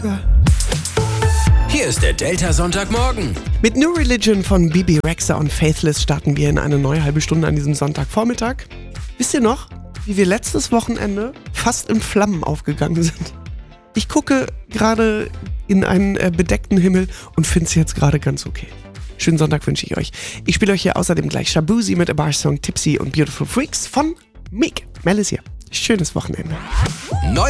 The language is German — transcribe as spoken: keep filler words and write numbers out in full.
Ja. Hier ist der Delta Sonntagmorgen. Mit New Religion von Bebe Rexha und Faithless starten wir in eine neue halbe Stunde an diesem Sonntagvormittag. Wisst ihr noch, wie wir letztes Wochenende fast in Flammen aufgegangen sind? Ich gucke gerade in einen äh, bedeckten Himmel und finde es jetzt gerade ganz okay. Schönen Sonntag wünsche ich euch. Ich spiele euch hier außerdem gleich Shabuzi mit A Bar Song Tipsy und Beautiful Freaks von Meek. Mel ist hier. Schönes Wochenende. Neu